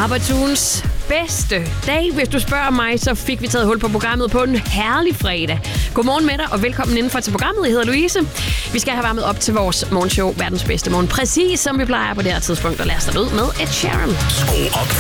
Arbejdsugens bedste dag. Hvis du spørger mig, så fik vi taget hul på programmet på en herlig fredag. Godmorgen med dig, og velkommen indenfor til programmet. Jeg hedder Louise. Vi skal have varmet op til vores morgenshow, verdens bedste morgen. Præcis som vi plejer på det her tidspunkt, og lad os starte ud med Ed Sheeran. Skru op